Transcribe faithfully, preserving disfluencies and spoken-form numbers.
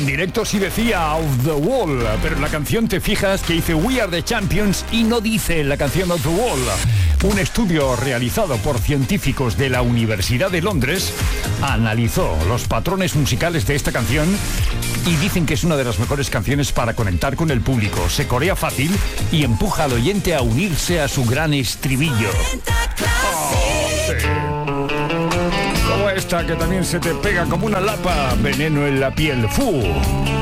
En directo sí decía Off the Wall, pero en la canción te fijas que dice We Are the Champions y no dice la canción Off the Wall. Un estudio realizado por científicos de la Universidad de Londres analizó los patrones musicales de esta canción y dicen que es una de las mejores canciones para conectar con el público. Se corea fácil y empuja al oyente a unirse a su gran estribillo. Oh, sí. Como esta que también se te pega como una lapa, veneno en la piel. ¡Fu!